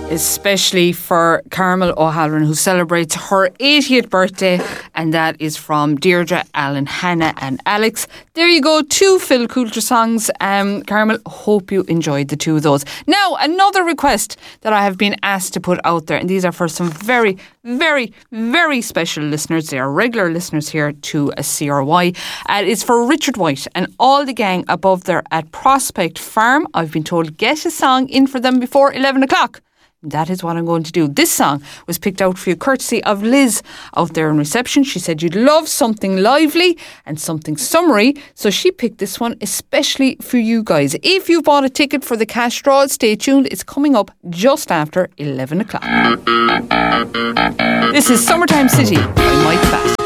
especially for Carmel O'Halloran, who celebrates her 80th birthday, and that is from Deirdre, Alan, Hannah and Alex. There you go, 2 Phil Coulter songs. Carmel, hope you enjoyed the 2 of those. Now, another request that I have been asked to put out there, and these are for some very, very, very special listeners. They are regular listeners here to a CRY. It's for Richard White and all the gang above there at Prospect Farm. I've been told get a song in for them before 11 o'clock. That is what I'm going to do. This song was picked out for you courtesy of Liz out there in reception. She said you'd love something lively and something summery, so she picked this one especially for you guys. If you've bought a ticket for the cash draw, stay tuned. It's coming up just after 11 o'clock. This is Summertime City by Mike Fatt.